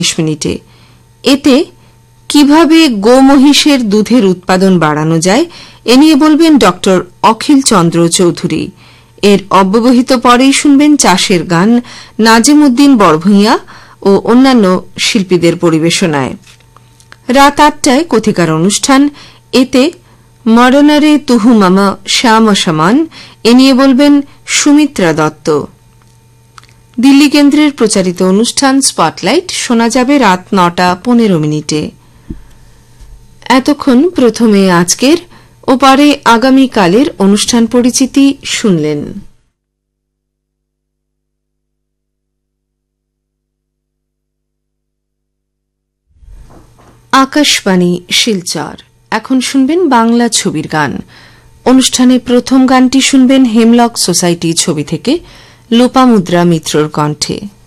মিনিটে। এতে কিভাবে গোমহিষের দুধের উৎপাদন বাড়ানো যায় এ নিয়ে বলবেন ড অখিল চন্দ্র চৌধুরী। এর অব্যবহিত পরেই শুনবেন চাষের গান নাজিমউদ্দিন বড়ভূঁইয়া ও অন্যান্য শিল্পীদের পরিবেশনায়। রাত ৮টায় কথিকার অনুষ্ঠান। এতে মরনারে তুহু মামা শ্যাম সমান এ নিয়ে বলবেন সুমিত্রা দত্ত। দিল্লি কেন্দ্রের প্রচারিত অনুষ্ঠান স্পটলাইট শোনা যাবে রাত ৯টা ১৫ মিনিটে। এতক্ষণ প্রথমে আজকের ও পরে আগামীকালের অনুষ্ঠান পরিচিতি শুনলেন। আকাশবাণী শিলচর। এখন শুনবেন বাংলা ছবির গান। অনুষ্ঠানে প্রথম গানটি শুনবেন হেমলক সোসাইটি ছবি থেকে লোপামুদ্রা মিত্রর কণ্ঠে।